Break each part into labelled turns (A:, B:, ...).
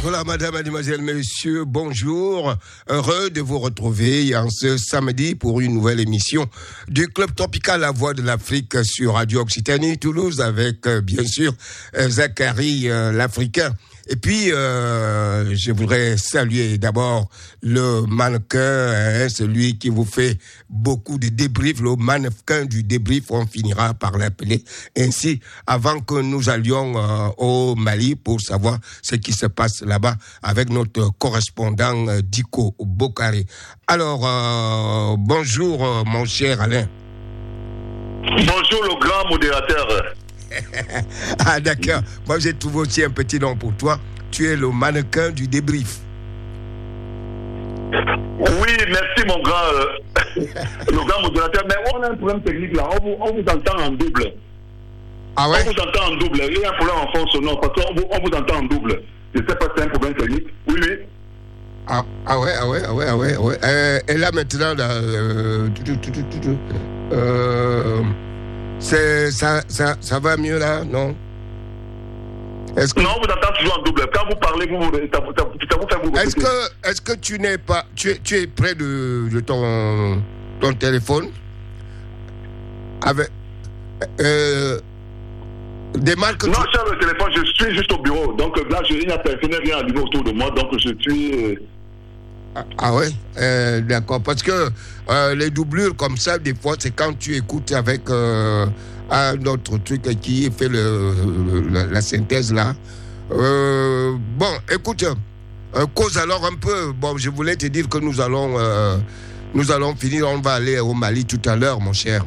A: Voilà, madame, mademoiselle, messieurs, bonjour. Heureux de vous retrouver en ce samedi pour une nouvelle émission du Club Tropical La Voix de l'Afrique sur Radio Occitanie Toulouse avec, bien sûr, Zachary l'Africain. Et puis, je voudrais saluer d'abord le mannequin, celui qui vous fait beaucoup de débriefs, le mannequin du débrief, on finira par l'appeler ainsi, avant que nous allions au Mali pour savoir ce qui se passe là-bas avec notre correspondant Diko Bokari. Alors, bonjour mon cher Alain.
B: Bonjour le grand modérateur.
A: Ah d'accord, moi j'ai trouvé aussi un petit nom pour toi, tu es le mannequin du débrief.
B: Oui, merci mon grand, le grand modérateur, mais on a un problème technique là, on vous entend en double.
A: Ah ouais?
B: On vous entend en double, il y a un problème en fond sonore, parce qu'on vous entend en double. Je ne sais pas si c'est un problème technique, oui.
A: Ah ouais. Et là maintenant, là, ça va mieux là, non?
B: Non, on vous entend toujours en double. Quand vous parlez, ça vous fait vous répéter.
A: Est-ce que tu n'es pas... Tu es près de ton téléphone? Avec... des marques...
B: Non, sur le téléphone, je suis juste au bureau. Donc là, il n'y a personne, rien allumé autour de moi. Donc je suis...
A: Ah ouais, d'accord. Parce que les doublures comme ça, des fois, c'est quand tu écoutes avec un autre truc qui fait la synthèse là. Bon, écoute, cause alors un peu. Bon, je voulais te dire que nous allons finir. On va aller au Mali tout à l'heure, mon cher.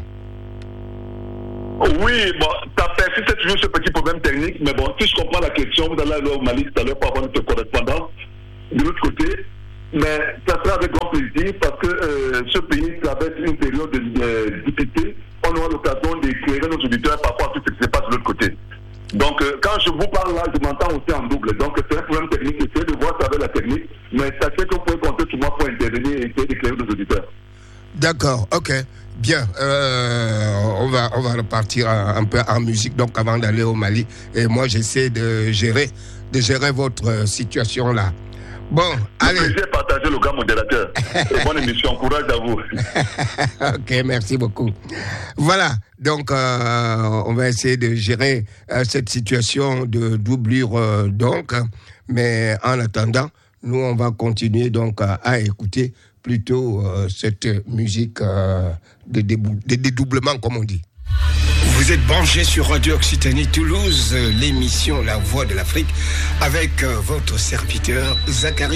B: Oui, bon, ça persiste toujours ce petit problème technique. Mais bon, si je comprends la question, vous allez aller au Mali tout à l'heure pour avoir notre correspondant de l'autre côté. Mais ça sera avec grand plaisir parce que ce pays traverse une période de difficulté. On aura l'occasion d'éclairer nos auditeurs par rapport à tout ce qui se passe de l'autre côté. Donc, quand je vous parle là, je m'entends aussi en double. Donc, c'est un problème technique. Essayez de voir ça avec la technique. Mais sachez que vous pouvez compter sur moi pour intervenir et essayer d'éclairer nos auditeurs. D'accord,
A: ok. Bien. On va repartir un peu en musique donc avant d'aller au Mali. Et moi, j'essaie de gérer votre situation là. Bon, allez.
B: Je vais partager le grand modérateur. Et bonne émission, courage à vous.
A: Ok, merci beaucoup. Voilà, donc on va essayer de gérer cette situation de doublure donc. Mais en attendant, nous on va continuer donc à écouter plutôt cette musique de dédoublement comme on dit. Vous êtes branchés sur Radio Occitanie Toulouse, l'émission La Voix de l'Afrique, avec votre serviteur Zachary.